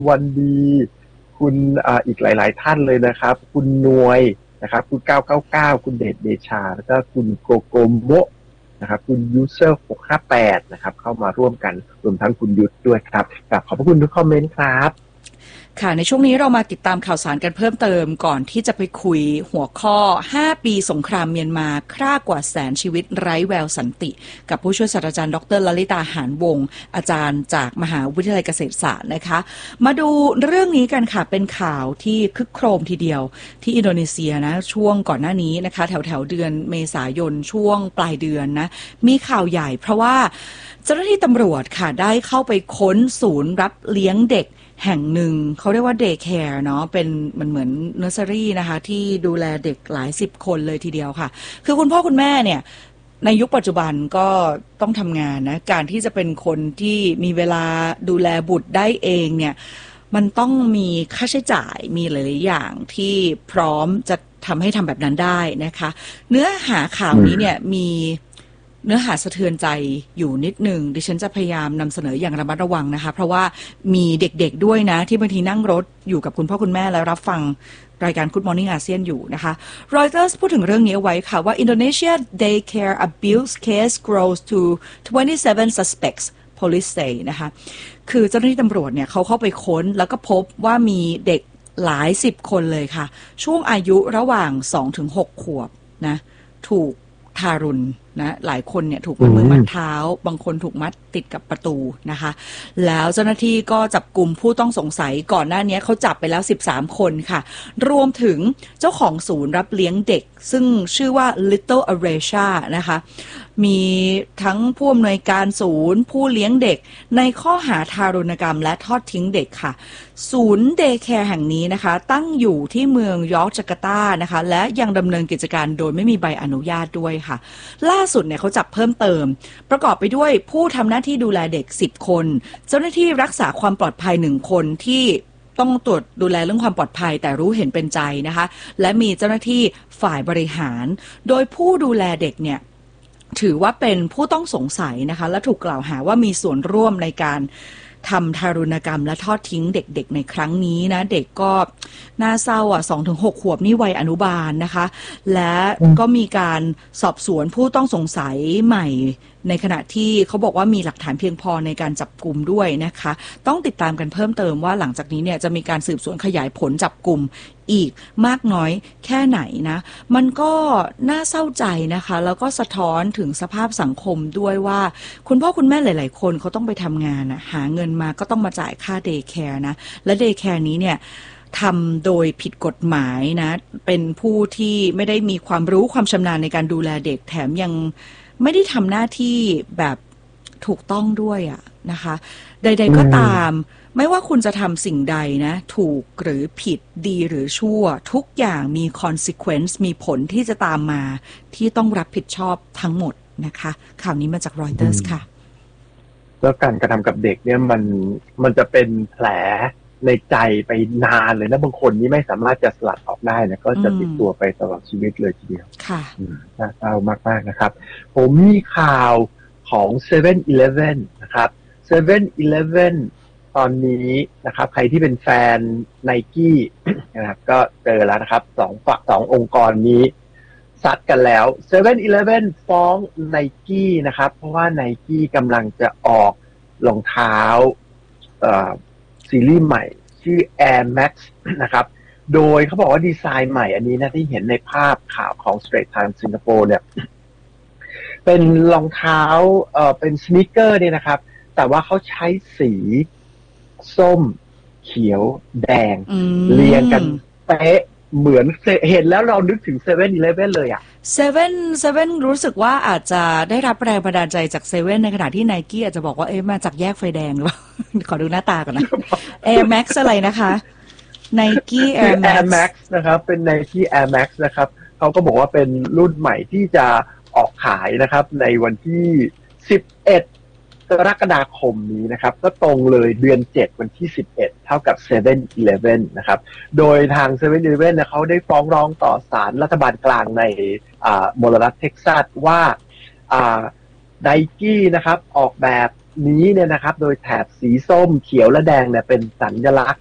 วันดีคุณอีกหลายๆท่านเลยนะครับคุณนวยนะครับคุณ999คุณเดชเดชาแล้วก็คุณโกโกโมะนะครับคุณยูเซอร์658นะครับเข้ามาร่วมกันรวมทั้งคุณยุทธด้วยครับขอบพระคุณทุกคอมเมนต์ครับค่ะในช่วงนี้เรามาติดตามข่าวสารกันเพิ่มเติมก่อนที่จะไปคุยหัวข้อ5ปีสงครามเมียนมาฆ่ากว่าแสนชีวิตไร้แววสันติกับผู้ช่วยศาสตราจารย์ดร.ลลิตาหานวงศ์อาจารย์จากมหาวิทยาลัยเกษตรศาสตร์นะคะมาดูเรื่องนี้กันค่ะเป็นข่าวที่คึกโครมทีเดียวที่อินโดนีเซียนะช่วงก่อนหน้านี้นะคะแถวเดือนเมษายนช่วงปลายเดือนนะมีข่าวใหญ่เพราะว่าเจ้าหน้าที่ตำรวจค่ะได้เข้าไปค้นศูนย์รับเลี้ยงเด็กแห่งหนึ่งเขาเรียกว่าเดย์แคร์เนาะเป็นมันเหมือนเนอร์เซอรี่นะคะที่ดูแลเด็กหลายสิบคนเลยทีเดียวค่ะคือคุณพ่อคุณแม่เนี่ยในยุคปัจจุบันก็ต้องทำงานนะการที่จะเป็นคนที่มีเวลาดูแลบุตรได้เองเนี่ยมันต้องมีค่าใช้จ่ายมีหลายๆอย่างที่พร้อมจะทำให้ทำแบบนั้นได้นะคะเนื้อหาข่าวนี้เนี่ยมีเนื้อหาสะเทือนใจอยู่นิดหนึ่งดิฉันจะพยายามนำเสนออย่างระมัดระวังนะคะเพราะว่ามีเด็กๆด้วยนะที่บางทีนั่งรถอยู่กับคุณพ่อคุณแม่แล้วรับฟังรายการ Good Morning ASEAN อยู่นะคะ Reuters พูดถึงเรื่องนี้ไว้ค่ะว่า Indonesia daycare abuse case grows to 27 suspects police say นะคะคือเจ้าหน้าที่ตำรวจเนี่ยเขาเข้าไปค้นแล้วก็พบว่ามีเด็กหลายสิบคนเลยค่ะช่วงอายุระหว่าง 2-6 ขวบนะถูกทารุณนะหลายคนเนี่ยถูกมัดมือมัดเท้าบางคนถูกมัดติดกับประตูนะคะแล้วเจ้าหน้าที่ก็จับกุมผู้ต้องสงสัยก่อนหน้านี้เขาจับไปแล้ว13คนค่ะรวมถึงเจ้าของศูนย์รับเลี้ยงเด็กซึ่งชื่อว่า Little Aresia นะคะมีทั้งผู้อำนวยการศูนย์ผู้เลี้ยงเด็กในข้อหาทารุณกรรมและทอดทิ้งเด็กค่ะศูนย์เดย์แคร์แห่งนี้นะคะตั้งอยู่ที่เมืองยอร์กจาการ์ตานะคะและยังดำเนินกิจการโดยไม่มีใบอนุญาตด้วยค่ะล่าสุดเนี่ยเขาจับเพิ่มเติมประกอบไปด้วยผู้ทำหน้าที่ดูแลเด็ก10คนเจ้าหน้าที่รักษาความปลอดภัย1คนที่ต้องตรวจดูแลเรื่องความปลอดภัยแต่รู้เห็นเป็นใจนะคะและมีเจ้าหน้าที่ฝ่ายบริหารโดยผู้ดูแลเด็กเนี่ยถือว่าเป็นผู้ต้องสงสัยนะคะและถูกกล่าวหาว่ามีส่วนร่วมในการทำทารุณกรรมและทอดทิ้งเด็กๆในครั้งนี้นะเด็กก็น่าเศร้าอ่ะ 2-6 ขวบนี่วัยอนุบาลนะคะและก็มีการสอบสวนผู้ต้องสงสัยใหม่ในขณะที่เขาบอกว่ามีหลักฐานเพียงพอในการจับกุมด้วยนะคะต้องติดตามกันเพิ่มเติมว่าหลังจากนี้เนี่ยจะมีการสืบสวนขยายผลจับกุมอีกมากน้อยแค่ไหนนะมันก็น่าเศร้าใจนะคะแล้วก็สะท้อนถึงสภาพสังคมด้วยว่าคุณพ่อคุณแม่หลายๆคนเขาต้องไปทำงานนะหาเงินมาก็ต้องมาจ่ายค่าเดย์แคร์นะและเดย์แคร์นี้เนี่ยทำโดยผิดกฎหมายนะเป็นผู้ที่ไม่ได้มีความรู้ความชำนาญในการดูแลเด็กแถมยังไม่ได้ทำหน้าที่แบบถูกต้องด้วยอะนะคะใดๆก็ตามไม่ว่าคุณจะทำสิ่งใดนะถูกหรือผิดดีหรือชั่วทุกอย่างมี consequence มีผลที่จะตามมาที่ต้องรับผิดชอบทั้งหมดนะคะข่าวนี้มาจาก Reuters ค่ะแล้วการกระทำกับเด็กเนี่ยมันจะเป็นแผลในใจไปนานเลยนะบางคนนี่ไม่สามารถจะสลัดออกได้นะก็จะติดตัวไปตลอดชีวิตเลยทีเดียวค่ะน่าเศร้ามากๆนะครับผมมีข่าวของ 7-Eleven นะครับ 7-Eleven ตอนนี้นะครับใครที่เป็นแฟน Nike นะครับก็เจอแล้วนะครับสององค์กรนี้ซัดกันแล้ว 7-Eleven ฟ้อง Nike นะครับเพราะว่า Nike กำลังจะออกรองเท้าซีรีส์ใหม่ชื่อ Air Max นะครับโดยเขาบอกว่าดีไซน์ใหม่อันนี้นะที่เห็นในภาพข่าวของ Straits Times Singapore เนี่ยเป็นรองเท้าเป็นสนีกเกอร์เนี่ยนะครับแต่ว่าเขาใช้สีส้มเขียวแดงเรียงกันเป๊ะเหมือนเห็นแล้วเรานึกถึง 7-Eleven เลยอ่ะ 7รู้สึกว่าอาจจะได้รับแรงบันดาลใจจาก7ในขณะที่ Nike อาจจะบอกว่ามาจากแยกไฟแดงหรือเปล่า ขอดูหน้าตาก่อนนะ Air Max อะไรนะคะ Nike Air Max นะครับเป็น Nike Air Max นะครับเขาก็บอกว่าเป็นรุ่นใหม่ที่จะออกขายนะครับในวันที่11กรกฎาคมนี้นะครับก็ตรงเลยเดือน7วันที่11เท่ากับ 7-Eleven นะครับโดยทาง 7-Eleven เนี่ยเขาได้ฟ้องร้องต่อศาลรัฐบาลกลางในมลรัฐเท็กซัสว่าNike นะครับออกแบบนี้เนี่ยนะครับโดยแถบสีส้มเขียวและแดงเนี่ยเป็นสัญลักษณ์